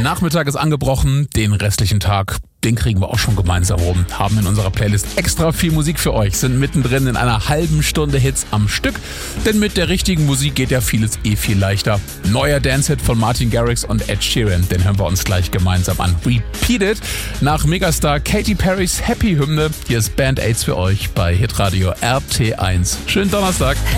Nachmittag ist angebrochen, den restlichen Tag, den kriegen wir auch schon gemeinsam rum. Haben in unserer Playlist extra viel Musik für euch, sind mittendrin in einer halben Stunde Hits am Stück. Denn mit der richtigen Musik geht ja vieles viel leichter. Neuer Dance-Hit von Martin Garrix und Ed Sheeran, den hören wir uns gleich gemeinsam an. Repeat It nach Megastar Katy Perrys Happy-Hymne. Hier ist Band Aids für euch bei Hitradio RT1. Schönen Donnerstag.